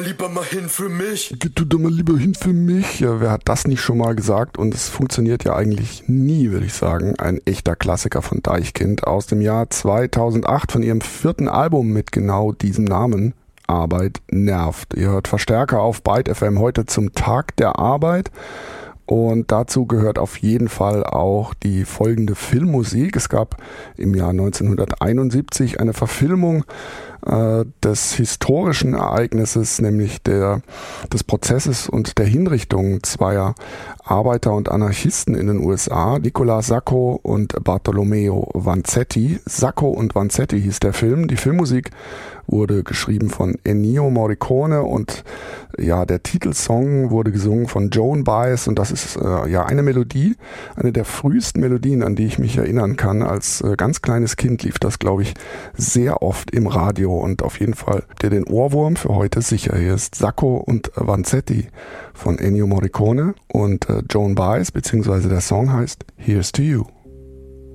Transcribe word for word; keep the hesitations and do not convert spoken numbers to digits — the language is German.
Lieber mal hin für mich. Geh du doch mal lieber hin für mich. Ja, wer hat das nicht schon mal gesagt? Und es funktioniert ja eigentlich nie, würde ich sagen. Ein echter Klassiker von Deichkind aus dem Jahr zweitausendacht von ihrem vierten Album mit genau diesem Namen. Arbeit nervt. Ihr hört Verstärker auf Byte F M heute zum Tag der Arbeit. Und dazu gehört auf jeden Fall auch die folgende Filmmusik. Es gab im Jahr neunzehnhunderteinundsiebzig eine Verfilmung äh, des historischen Ereignisses, nämlich der, des Prozesses und der Hinrichtung zweier Arbeiter und Anarchisten in den U S A, Nicolas Sacco und Bartolomeo Vanzetti. Sacco und Vanzetti hieß der Film. Die Filmmusik wurde geschrieben von Ennio Morricone und ja, der Titelsong wurde gesungen von Joan Baez und das ist äh, ja eine Melodie, eine der frühesten Melodien, an die ich mich erinnern kann. Als äh, ganz kleines Kind lief das, glaube ich, sehr oft im Radio und auf jeden Fall habt ihr den Ohrwurm für heute sicher. Hier ist Sacco und Vanzetti von Ennio Morricone und äh, Joan Baez, beziehungsweise der Song heißt Here's to You.